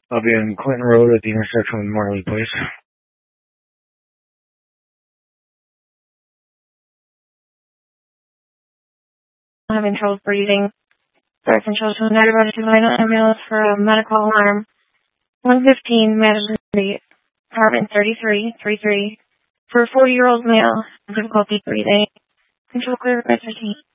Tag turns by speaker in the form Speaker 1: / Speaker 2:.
Speaker 1: I'll be on Clinton Road at the intersection with Marley Place.
Speaker 2: I'm having trouble breathing. Birth control to United Road to Vital Ambulance for a medical alarm. 115 Madison Street, apartment 3333, for a 40-year-old male with difficulty breathing. Control clear by 13.